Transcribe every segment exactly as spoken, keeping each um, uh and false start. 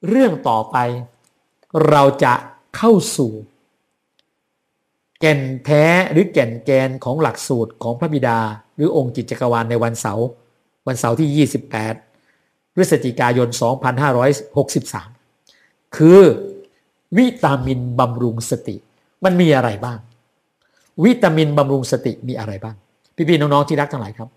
เรื่องต่อไปเราจะเข้าสู่แก่นแท้หรือแก่นแกนของหลักสูตรของพระบิดาหรือองค์จิตจักรวาลในวันเสาร์วันเสาร์ที่ยี่สิบแปดพฤศจิกายนสองพันห้าร้อยหกสิบสามคือวิตามินบำรุงสติมันมีอะไรบ้างวิตามินบำรุงสติมีอะไรบ้างพี่ๆน้องๆที่รักทั้งหลายครับ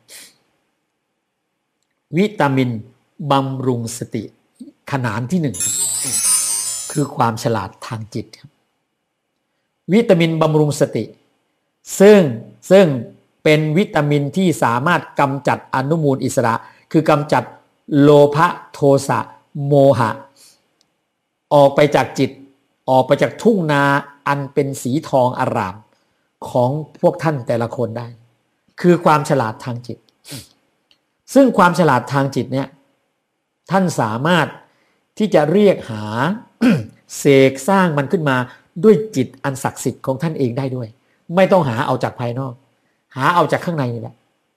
วิตามินบำรุงสติขนานที่หนึ่งคือความฉลาดทางจิตครับวิตามินบำรุงสติซึ่งซึ่งเป็นวิตามินที่สามารถกำจัดอนุมูลอิสระคือกำจัดโลภะโทสะโมหะออกไปจากจิตออกไปจากทุ่งนาอันเป็นสีทองอร่ามของพวกท่านแต่ละคนได้คือความฉลาดทางจิตซึ่งความฉลาดทางจิตเนี่ยท่านสามารถที่จะเรียกหา เสกสร้างมันขึ้นมาด้วยจิตอันศักดิ์สิทธิ์ของท่านเองได้ด้วยไม่ต้องหาเอาจากภายนอกหาเอาจากข้างในนี่แหละ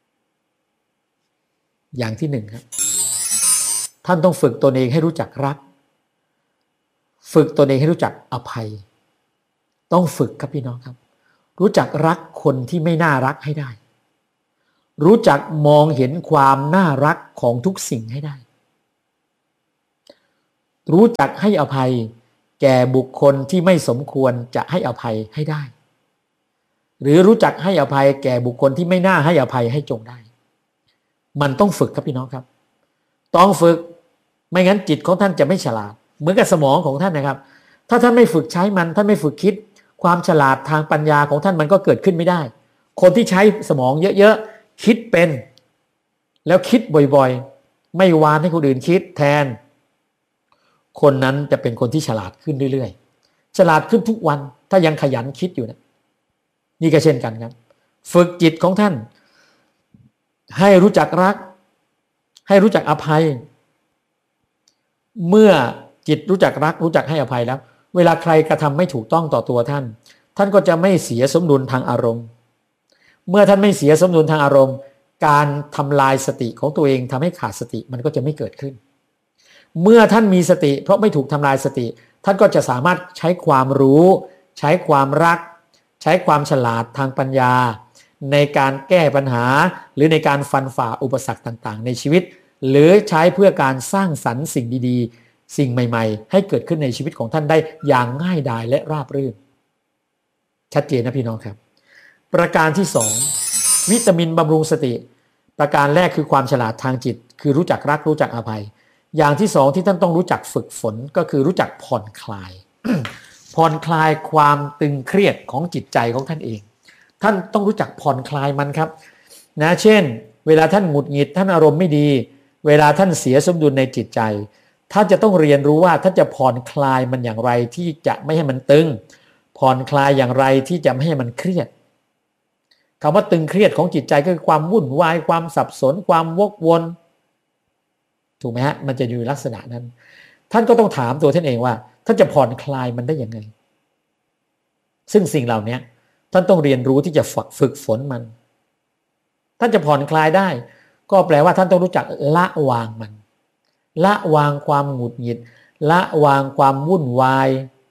อย่างที่หนึ่งครับท่านต้องฝึกตนเองให้รู้จักรักฝึกตนเองให้รู้จักอภัยต้องฝึกครับพี่น้องครับรู้จักรักคนที่ไม่น่ารักให้ได้รู้จักมองเห็นความน่ารักของทุกสิ่งให้ได้รู้จักให้อภัยแก่บุคคลที่ไม่สมควรจะให้อภัยให้ได้หรือรู้จักให้อภัยแก่บุคคลที่ไม่น่าให้อภัยให้จงได้มันต้องฝึกครับพี่น้องครับต้องฝึกไม่งั้นจิตของท่านจะไม่ฉลาดเหมือนกับสมองของท่านนะครับถ้าท่านไม่ฝึกใช้มันท่านไม่ฝึกคิดความฉลาดทางปัญญาของท่านมันก็เกิดขึ้นไม่ได้คนที่ใช้สมองเยอะๆคิดเป็นแล้วคิดบ่อยๆไม่วานให้คนอื่นคิดแทนคนนั้นจะเป็นคนที่ฉลาดขึ้นเรื่อยๆฉลาดขึ้นทุกวันถ้ายังขยันคิดอยู่นะนี่ก็เช่นกันครับฝึกจิตของท่านให้รู้จักรักให้รู้จักอภัยเมื่อจิตรู้จักรักรู้จักให้อภัยแล้วเวลาใครกระทำไม่ถูกต้องต่อตัวท่านท่านก็จะไม่เสียสมดุลทางอารมณ์เมื่อท่านไม่เสียสมดุลทางอารมณ์การทำลายสติของตัวเองทำให้ขาดสติมันก็จะไม่เกิดขึ้นเมื่อท่านมีสติเพราะไม่ถูกทำลายสติท่านก็จะสามารถใช้ความรู้ใช้ความรักใช้ความฉลาดทางปัญญาในการแก้ปัญหาหรือในการฟันฝ่าอุปสรรคต่างๆในชีวิตหรือใช้เพื่อการสร้างสรรค์สิ่งดีๆสิ่งใหม่ๆให้เกิดขึ้นในชีวิตของท่านได้อย่างง่ายดายและราบรื่นชัดเจนนะพี่น้องครับประการที่สองวิตามินบำรุงสติประการแรกคือความฉลาดทางจิตคือรู้จักรักรู้จักอภัยอย่างที่สองที่ท่านต้องรู้จักฝึกฝนก็คือรู้จักผ่อนคลาย ผ่อนคลายความตึงเครียดของจิตใจของท่านเองท่านต้องรู้จักผ่อนคลายมันครับนะเช่นเวลาท่านหงุดหงิดท่านอารมณ์ไม่ดีเวลาท่านเสียสมดุลในจิตใจท่านจะต้องเรียนรู้ว่าท่านจะผ่อนคลายมันอย่างไรที่จะไม่ให้มันตึงผ่อนคลายอย่างไรที่จะไม่ให้มันเครียดคำว่าตึงเครียดของจิตใจก็คือความวุ่นวายความสับสนความวกวนถูกไหมฮะมันจะอยู่ลักษณะนั้นท่านก็ต้องถามตัวท่านเองว่าท่านจะผ่อนคลายมันได้ยังไงซึ่งสิ่งเหล่านี้ท่านต้องเรียนรู้ที่จะฝึกฝนมันท่านจะผ่อนคลายได้ก็แปลว่าท่านต้องรู้จักละวางมันละวางความหงุดหงิดละวางความวุ่นวาย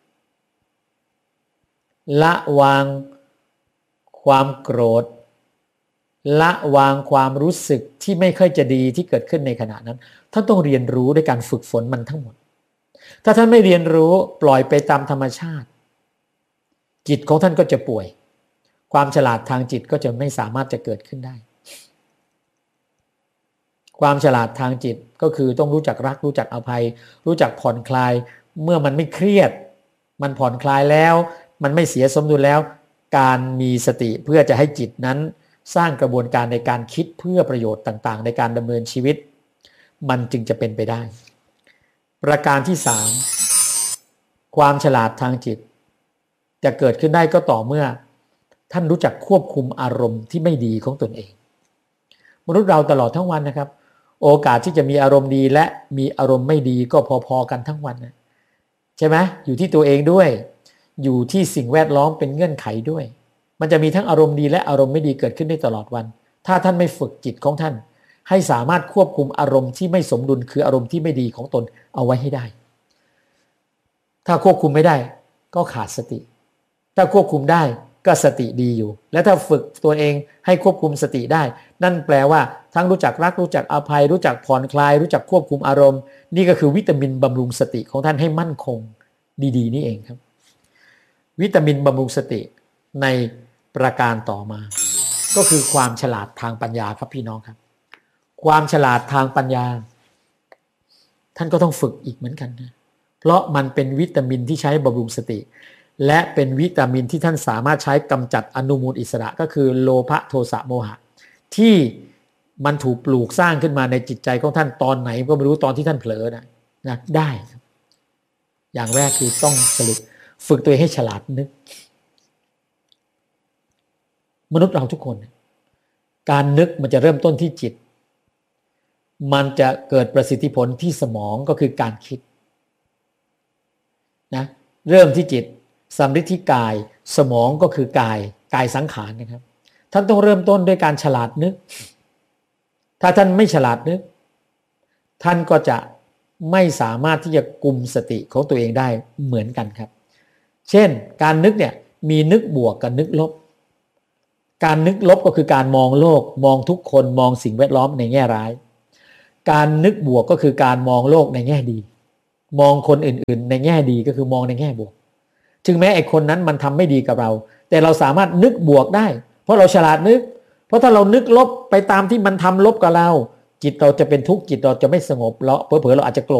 ละวางความโกรธละวางความรู้สึกที่ไม่ค่อยจะดีที่เกิดขึ้นในขณะนั้นท่านต้องเรียนรู้ด้วยการฝึกฝนมันทั้งหมดถ้าท่านไม่เรียนรู้ปล่อยไปตามธรรมชาติจิตของท่านก็จะป่วยความฉลาดทางจิตก็จะไม่สามารถจะเกิดขึ้นได้ความฉลาดทางจิตก็คือต้องรู้จักรักรู้จักอภัยรู้จักผ่อนคลายเมื่อมันไม่เครียดมันผ่อนคลายแล้วมันไม่เสียสมดุลแล้วการมีสติเพื่อจะให้จิตนั้นสร้างกระบวนการในการคิดเพื่อประโยชน์ต่างๆในการดำเนินชีวิตมันจึงจะเป็นไปได้ประการที่สามความฉลาดทางจิตจะเกิดขึ้นได้ก็ต่อเมื่อท่านรู้จักควบคุมอารมณ์ที่ไม่ดีของตนเองมนุษย์เราตลอดทั้งวันนะครับโอกาสที่จะมีอารมณ์ดีและมีอารมณ์ไม่ดีก็พอๆกันทั้งวันนะใช่ไหมอยู่ที่ตัวเองด้วยอยู่ที่สิ่งแวดล้อมเป็นเงื่อนไขด้วยมันจะมีทั้งอารมณ์ดีและอารมณ์ไม่ดีเกิดขึ้นได้ตลอดวันถ้าท่านไม่ฝึกจิตของท่านให้สามารถควบคุมอารมณ์ที่ไม่สมดุลคืออารมณ์ที่ไม่ดีของตนเอาไว้ให้ได้ถ้าควบคุมไม่ได้ก็ขาดสติถ้าควบคุมได้ก็สติดีอยู่และถ้าฝึกตัวเองให้ควบคุมสติได้นั่นแปลว่าทั้งรู้จักรักรู้จักอภัยรู้จักผ่อนคลายรู้จักควบคุมอารมณ์นี่ก็คือวิตามินบำรุงสติของท่านให้มั่นคงดีๆนี่เองครับวิตามินบำรุงสติในประการต่อมาก็คือความฉลาดทางปัญญาครับพี่น้องครับความฉลาดทางปัญญาท่านก็ต้องฝึกอีกเหมือนกันนะเพราะมันเป็นวิตามินที่ใช้บำรุงสติและเป็นวิตามินที่ท่านสามารถใช้กำจัดอนุมูลอิสระก็คือโลภะโทสะโมหะที่มันถูกปลูกสร้างขึ้นมาในจิตใจของท่านตอนไหนก็ไม่รู้ตอนที่ท่านเผลอนะนะได้อย่างแรกคือต้องสรุปฝึกตัวเองให้ฉลาดนึกมนุษย์เราทุกคนการนึกมันจะเริ่มต้นที่จิตมันจะเกิดประสิทธิผลที่สมองก็คือการคิดนะเริ่มที่จิตสำฤทธิกายสมองก็คือกายกายสังขารนะครับท่านต้องเริ่มต้นด้วยการฉลาดนึกถ้าท่านไม่ฉลาดนึกท่านก็จะไม่สามารถที่จะกุมสติของตัวเองได้เหมือนกันครับเช่นการนึกเนี่ยมีนึกบวกกับนึกลบการนึกลบก็คือการมองโลกมองทุกคนมองสิ่งแวดล้อมในแง่ร้ายการนึกบวกก็คือการมองโลกในแง่ดีมองคนอื่นๆในแง่ดีก็คือมองในแง่บวกถึงแม้ไอ้คนนั้นมันทำไม่ดีกับเราแต่เราสามารถนึกบวกได้เพราะเราฉลาดนึกเพราะถ้าเรานึกลบไปตามที่มันทำลบกับเราจิตเราจะเป็นทุกข์จิตเราจะไม่สงบเราเผลอๆเราอาจจะโกรธ